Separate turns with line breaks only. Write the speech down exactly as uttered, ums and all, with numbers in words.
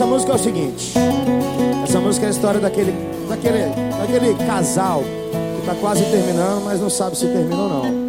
Essa música é o seguinte. Essa música é a história daquele, daquele, daquele casal que tá quase terminando, mas não sabe se terminou ou não.